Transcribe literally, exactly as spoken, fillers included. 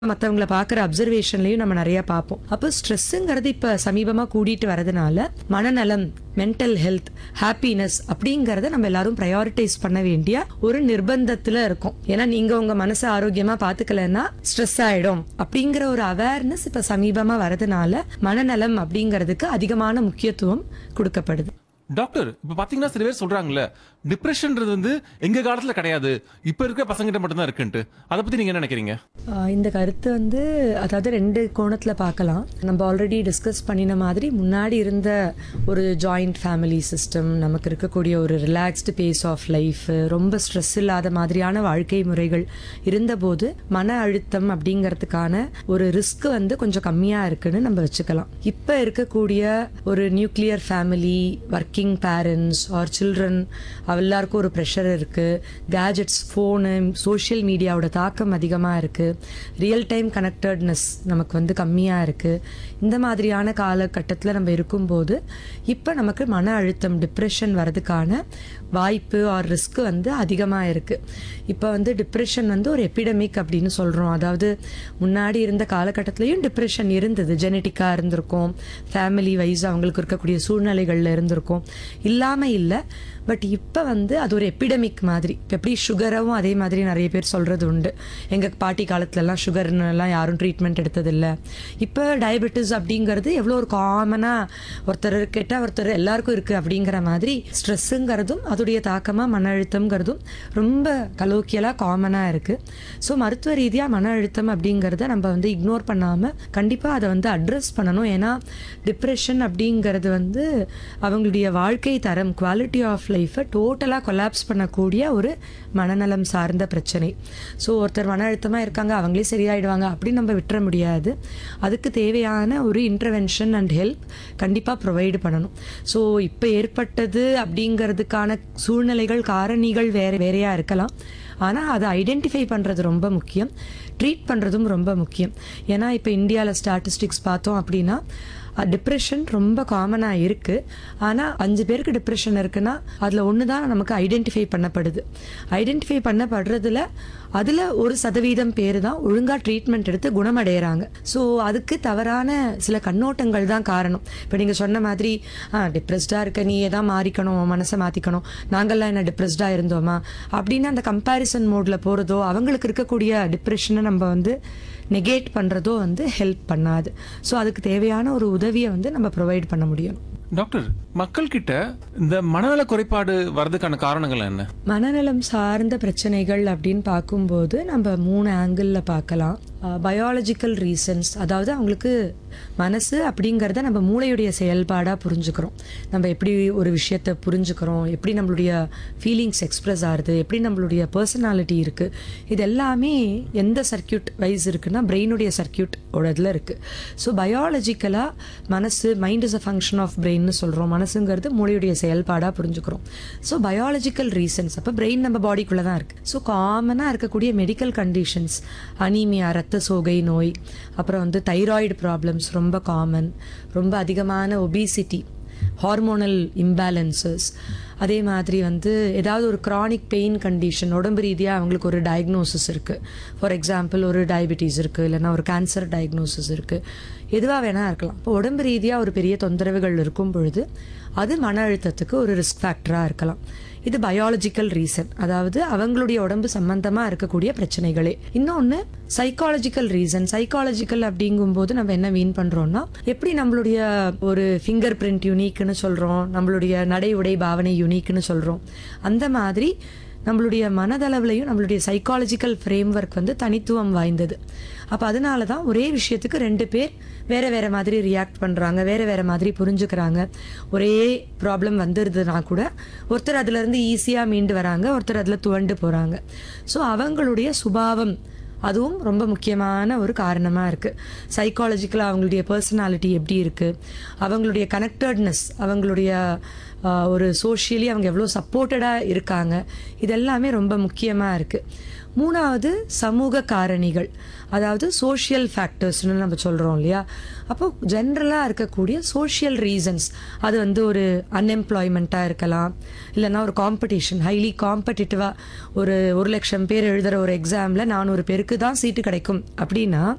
மற்றவங்கள பார்க்குற அப்சர்வேஷன்லையும் நம்ம நிறைய பார்ப்போம். அப்போ ஸ்ட்ரெஸ்ஸுங்கிறது இப்போ சமீபமாக கூடிட்டு வரதுனால மனநலம், மென்டல் ஹெல்த், ஹாப்பினஸ் அப்படிங்கிறத நம்ம எல்லாரும் ப்ரையாரிட்டைஸ் பண்ண வேண்டிய ஒரு நிர்பந்தத்தில் இருக்கும். ஏன்னா நீங்கள் உங்கள் மனசை ஆரோக்கியமாக பார்த்துக்கலன்னா ஸ்ட்ரெஸ் ஆகிடும் அப்படிங்கிற ஒரு அவேர்னஸ் இப்போ சமீபமாக வரதுனால மனநலம் அப்படிங்கிறதுக்கு அதிகமான முக்கியத்துவம் கொடுக்கப்படுது. டாக்டர், இப்ப பாத்தீங்கன்னா சில பேர் சொல்றாங்கல்ல, டிப்ரெஷன்ன்றது வந்து எங்க காலத்துல கிடையாது, இப்ப இருக்க பசங்கிட்ட மட்டும்தான் இருக்குன்ட்டு. அதை பத்தி நீங்க என்ன நினைக்கிறீங்க? ஆஹ் இந்த கருத்து வந்து அதாவது ரெண்டு கோணத்தில் பார்க்கலாம். நம்ம ஆல்ரெடி டிஸ்கஸ் பண்ணின மாதிரி முன்னாடி இருந்த ஒரு ஜாயிண்ட் ஃபேமிலி சிஸ்டம், நமக்கு இருக்கக்கூடிய ஒரு ரிலாக்ஸ்டு பேஸ் ஆஃப் லைஃப், ரொம்ப ஸ்ட்ரெஸ் இல்லாத மாதிரியான வாழ்க்கை முறைகள் இருந்தபோது மன அழுத்தம் அப்படிங்கிறதுக்கான ஒரு ரிஸ்க் வந்து கொஞ்சம் கம்மியாக இருக்குன்னு நம்ம வச்சுக்கலாம். இப்போ இருக்கக்கூடிய ஒரு nuclear family, working parents R children, எல்லாருக்கும் ஒரு ப்ரெஷர் இருக்குது. கேஜெட்ஸ், ஃபோனு, சோஷியல் மீடியாவோட தாக்கம் அதிகமாக இருக்குது. ரியல் டைம் கனெக்டட்னஸ் நமக்கு வந்து கம்மியாக இருக்குது. இந்த மாதிரியான காலகட்டத்தில் நம்ம இருக்கும்போது இப்போ நமக்கு மன அழுத்தம், டிப்ரெஷன் வரதுக்கான வாய்ப்பு ஆர் ரிஸ்க் வந்து அதிகமாக இருக்குது. இப்போ வந்து டிப்ரெஷன் வந்து ஒரு எபிடமிக் அப்படின்னு சொல்கிறோம். அதாவது முன்னாடி இருந்த காலகட்டத்திலையும் டிப்ரெஷன் இருந்தது, ஜெனட்டிக்காக இருந்திருக்கும், ஃபேமிலி வைஸ் அவங்களுக்கு இருக்கக்கூடிய சூழ்நிலைகளில் இருந்திருக்கும், இல்லாமல் இல்லை. பட் இப்போ வந்து அது ஒரு எபிடமிக் மாதிரி. இப்போ எப்படி சுகரும் அதே மாதிரி நிறைய பேர் சொல்கிறது உண்டு. எங்கள் பாட்டி காலத்துலலாம் சுகர்னுலாம் யாரும் ட்ரீட்மெண்ட் எடுத்ததில்லை. இப்போ டயபெட்டிஸ் அப்படிங்கிறது எவ்வளோ ஒரு காமனாக ஒருத்தர் கேட்டால் ஒருத்தர் எல்லாருக்கும் இருக்குது அப்படிங்கிற மாதிரி ஸ்ட்ரெஸ்ஸுங்கிறதும் அதோடைய தாக்கமாக மன அழுத்தம்ங்கிறதும் ரொம்ப கலோக்கியலாக காமனாக இருக்குது. ஸோ மருத்துவ ரீதியாக மன அழுத்தம் அப்படிங்கிறத நம்ம வந்து இக்னோர் பண்ணாமல் கண்டிப்பாக அதை வந்து அட்ரஸ் பண்ணணும். ஏன்னா டிப்ரெஷன் அப்படிங்கிறது வந்து அவங்களுடைய வாழ்க்கை தரம், குவாலிட்டி ஆஃப் லைஃப்பை டோட்டலாக கொலாப்ஸ் பண்ணக்கூடிய ஒரு மனநலம் சார்ந்த பிரச்சனை. ஸோ ஒருத்தர் மன அழுத்தமாக இருக்காங்க, அவங்களே சரியாயிடுவாங்க அப்படின்னு நம்ம விட்டுற முடியாது. அதுக்கு தேவையான ஒரு இன்டர்வென்ஷன் அண்ட் ஹெல்ப் கண்டிப்பாக ப்ரொவைடு பண்ணணும். ஸோ இப்போ ஏற்பட்டது அப்படிங்கிறதுக்கான சூழ்நிலைகள், காரணிகள் வேறு வேறையாக இருக்கலாம். ஆனால் அதை ஐடென்டிஃபை பண்ணுறது ரொம்ப முக்கியம், ட்ரீட் பண்ணுறதும் ரொம்ப முக்கியம். ஏன்னா இப்போ இந்தியாவில் ஸ்டாட்டிஸ்டிக்ஸ் பார்த்தோம் அப்படின்னா டிப்ரெஷன் ரொம்ப காமனாக இருக்குது. ஆனால் அஞ்சு பேருக்கு டிப்ரெஷன் இருக்குன்னா அதில் ஒன்று தான் நமக்கு ஐடென்டிஃபை பண்ணப்படுது. ஐடென்டிஃபை பண்ணப்படுறதுல அதில் ஒரு சதவீதம் பேர் தான் ஒழுங்காக ட்ரீட்மெண்ட் எடுத்து குணமடைகிறாங்க. ஸோ அதுக்கு தவறான சில கண்ணோட்டங்கள் தான் காரணம். இப்போ நீங்கள் சொன்ன மாதிரி ஆ டிப்ரெஸ்டாக இருக்க, நீயே தான் மாறிக்கணும், மனசை மாற்றிக்கணும், நாங்கள்லாம் என்ன டிப்ரெஸ்டாக இருந்தோமா அப்படின்னு அந்த கம்பேரிசன் மோடில் போகிறதோ, அவங்களுக்கு இருக்கக்கூடிய டிப்ரெஷனை நம்ம வந்து நெகேட் பண்ணுறதோ வந்து ஹெல்ப் பண்ணாது. ஸோ அதுக்கு தேவையான ஒரு உதவியை வந்து நம்ம ப்ரொவைட் பண்ண முடியும். டாக்டர், மக்கள் கிட்ட இந்த மனநல குறைபாடு வர்றதுக்கான காரணங்கள் என்ன? மனநலம் சார்ந்த பிரச்சனைகள் அப்படின்னு பார்க்கும்போது நம்ம மூணு ஆங்கிளில் பார்க்கலாம். பயாலஜிக்கல் ரீசன்ஸ், அதாவது அவங்களுக்கு மனசு அப்படிங்கிறத நம்ம மூளையுடைய செயல்பாடாக புரிஞ்சுக்கிறோம். நம்ம எப்படி ஒரு விஷயத்தை புரிஞ்சுக்கிறோம், எப்படி நம்மளுடைய ஃபீலிங்ஸ் எக்ஸ்ப்ரெஸ் ஆகுது, எப்படி நம்மளுடைய பர்சனாலிட்டி இருக்குது, இது எல்லாமே எந்த சர்க்கியூட் வைஸ் இருக்குன்னா பிரெயினுடைய சர்க்கியூட்டோட இதில் இருக்குது. ஸோ பயாலஜிக்கலாக மனசு, mind is a function of பிரெயின்னு சொல்கிறோம். மனசுங்கிறது மூளையுடைய செயல்பாடாக புரிஞ்சுக்கிறோம். ஸோ பயாலஜிக்கல் ரீசன்ஸ், அப்போ பிரெயின் நம்ம பாடிக்குள்ளே தான் இருக்குது. ஸோ காமனாக இருக்கக்கூடிய மெடிக்கல் கண்டிஷன்ஸ், அனீமியா, ரத்த சோகை நோய், அப்புறம் வந்து தைராய்டு ப்ராப்ளம்ஸ் ரொம்ப காமன், ரொம்ப அதிகமான ஒபிசிட்டி, ஹார்மோனல் இம்பேலன்சஸ், அதே மாதிரி வந்து ஏதாவது ஒரு க்ரானிக் பெயின் கண்டிஷன், உடம்பு ரீதியாக அவங்களுக்கு ஒரு டயக்னோசிஸ் இருக்குது. ஃபார் எக்ஸாம்பிள் ஒரு டயபிட்டிஸ் இருக்குது, இல்லைன்னா ஒரு கேன்சர் டயக்னோசிஸ் இருக்குது, எதுவாக வேணால் இருக்கலாம். இப்போ உடம்பு ரீதியாக ஒரு பெரிய தொந்தரவுகள் இருக்கும் பொழுது அது மன அழுத்தத்துக்கு ஒரு ரிஸ்க் ஃபேக்டராக இருக்கலாம். இது பயாலஜிக்கல் ரீசன், அதாவது அவங்களுடைய உடம்பு சம்பந்தமாக இருக்கக்கூடிய பிரச்சனைகளே. இன்னொன்று சைக்காலஜிக்கல் ரீசன். சைக்காலஜிக்கல் அப்படிங்கும்போது நம்ம என்ன மீன் பண்ணுறோம்னா, எப்படி நம்மளுடைய ஒரு ஃபிங்கர் பிரிண்ட் யூனிக்னு சொல்கிறோம், நம்மளுடைய நடை உடை பாவனை யூனிக்னு சொல்கிறோம், அந்த மாதிரி நம்மளுடைய மனதளவுலையும் நம்மளுடைய சைக்காலஜிக்கல் ஃப்ரேம் ஒர்க் வந்து தனித்துவம் வாய்ந்தது. அப்போ அதனால தான் ஒரே விஷயத்துக்கு ரெண்டு பேர் வேறு வேறு மாதிரி ரியாக்ட் பண்ணுறாங்க, வேறு வேறு மாதிரி புரிஞ்சுக்கிறாங்க. ஒரே ப்ராப்ளம் வந்துடுதுன்னா கூட ஒருத்தர் அதுலேருந்து ஈஸியாக மீண்டு வராங்க, ஒருத்தர் அதில் துவண்டு போகிறாங்க. ஸோ அவங்களுடைய சுபாவம் அதுவும் ரொம்ப முக்கியமான ஒரு காரணமாக இருக்குது. சைக்காலஜிக்கலாக அவங்களுடைய பர்சனாலிட்டி எப்படி இருக்குது, அவங்களுடைய கனெக்டட்னஸ், அவங்களுடைய ஒரு சோஷியலி அவங்க எவ்வளோ சப்போர்ட்டடாக இருக்காங்க, இதெல்லாமே ரொம்ப முக்கியமாக இருக்குது. மூணாவது சமூக காரணிகள், அதாவது சோஷியல் ஃபேக்டர்ஸ்னு நம்ம சொல்கிறோம் இல்லையா. அப்போ ஜென்ரலாக இருக்கக்கூடிய சோஷியல் ரீசன்ஸ், அது வந்து ஒரு அன்எம்ப்ளாய்மெண்ட்டாக இருக்கலாம், இல்லைன்னா ஒரு காம்படிஷன், ஹைலி காம்படிட்டிவாக ஒரு ஒரு லட்சம் பேர் எழுதுகிற ஒரு எக்ஸாமில் நானூறு பேருக்கு தான் சீட்டு கிடைக்கும் அப்படின்னா